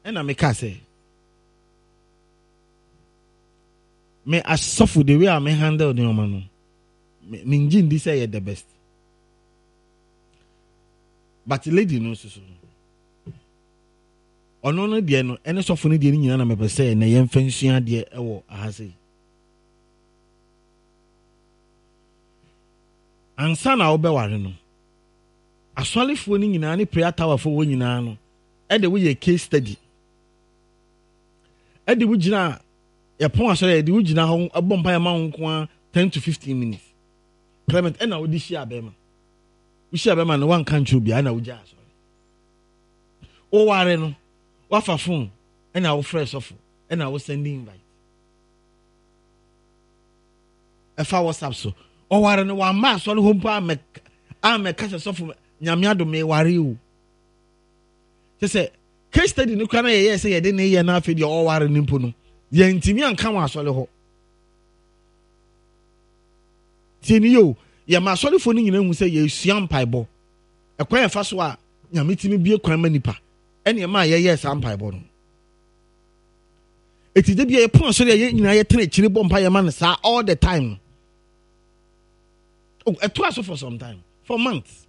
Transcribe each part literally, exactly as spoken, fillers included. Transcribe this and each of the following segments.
ena me ka say me asofo the way I me handle the woman no me ngin this say the best but lady no so so ono no de no ene sofo no de nyina na me pese na ye mfansua de ewo ahase ansa na obeware no aswalefo ni nyina ne prayer tower fo wo nyina no e de wo ye case study e de wo gina ya pon asore e de wo gina ho abompa ya ma ho nko ten to fifteen minutes Clement e na wo di hia abema wo hia abema no wan kan tru bia na wo gya asore o ware no wa fa phone e na wo fresh off e na wo send invite e fa WhatsApp so o ware no wa ma asore ho mpa me a me ka se sofu nyame adome ware o se se case study no kana ye se ye de ne ye na afi de o ware ni mpo no ye ntimi anka wa asole ho tini yo ye ma asole fo ni nyina hu se ye sua mpaibo e kwa ye fa so a nyame timi bie kwan ma nipa ene ma ye ye sa mpaibo no eti de bia ye pon asole ye nyina ye tene kire bo mpa ye ma no sa all the time oh eto aso for some time for months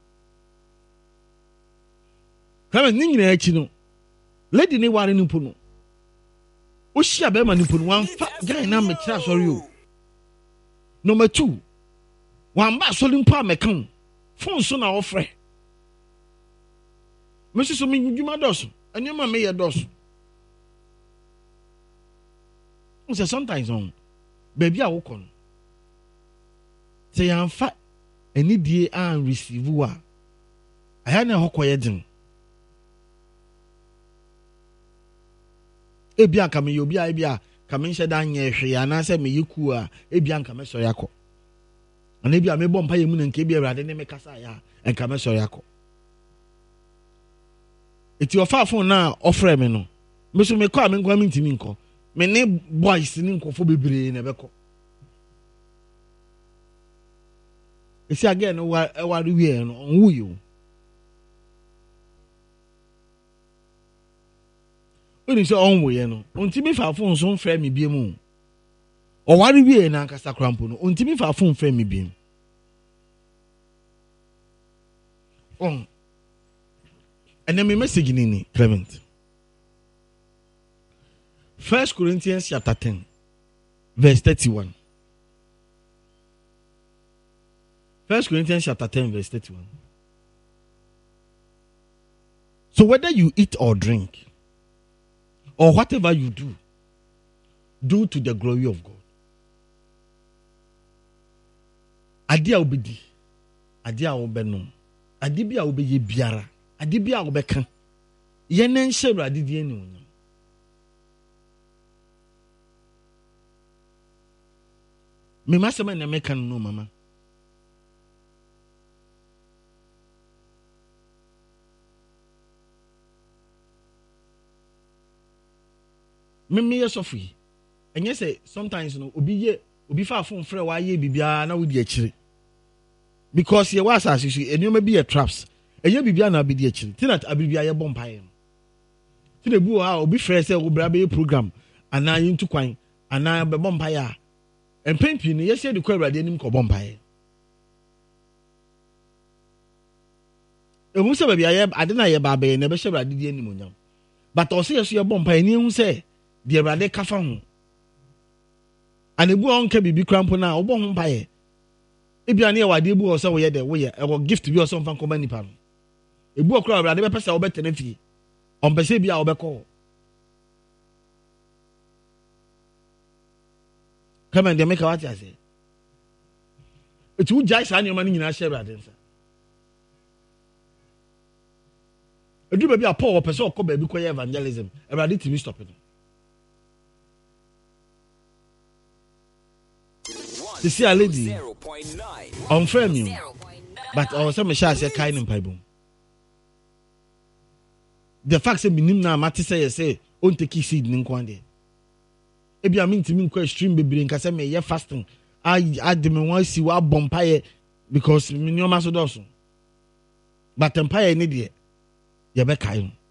kama ni nyina achi no lady ni ware ni mpo no o hia be ma ni mpo no wan fa guy na me kira sorry o number two wan ba soli mpo amekan phone so na ofre me so me djuma dos anyama me ye dos o say sometimes on baby a wo kon say yan fa any die an receive wa aya na hokoye din ebia nka me yobi a ebia ka me nhye da nye hwe ya na se me yiku a ebia nka me so yakọ ana ebia me bompa ye mu na nka ebia awrade ne me kasa ya nka me so yakọ eti ofa phone na ofre me no me so me kwa me nkwa me ntimi nko me ne boys ni nkofo bebre na beko esi again wa wa rewie no onwu yo oni se onwo ye no ontimi fa phone so mfrɛ me biem o o ware wie na nkasa krampo no ontimi fa phone mfrɛ me biem on ene me message ni ni Clement First Corinthians chapter ten verse thirty-one First Corinthians chapter ten verse thirty-one So whether you eat or drink or whatever you do, do to the glory of God. Adia obedi, adia obenom, adibia obeye biara, adibia obeka. Yenen sheru adidie ni onyam. Me masema na meka no mama. Me me yesofu yi enye say sometimes no obi ye obi fa phone frɛ wa ye bibia na wo di akire because ye was as you enuma bi ye traps enye bibia na bi di akire tinat abibia ye bompa ye tine bu ha obi frɛ sɛ wo bra be program ana yintu kwan ana be bompa ya empempi ni ye se de kwa awrade nim ko bompa ye ehu se bibia ye ade na ye ba be na be hye awrade di anim onyam but o se ye so ye bompa ye ni ehu se de awrade kafa ho anebu on ka bibi krampo na obo ho mpaye ebia na ye wade ebu o se wo ye de wo ye e wo gift bi o so mfa nkoma nipa no ebu okra awrade be pesa wo betena fie on pese bia wo be ko come and they make what I say etu jai sa nyoma ni nyina hye awrade nsa edu be bia Paul wo pese o ko ba bi ko ye evangelism awrade timi stop it. You see a lady on frame you, but also me shall say kind in pipe. The fact say minim na mati say say on take seed nin kwande. Ebi am ntimi nkwa extreme bebre nka say me ye fasting. I I de me wan si wa bompaye because me nyoma so doso. But empire ni de ye be kai.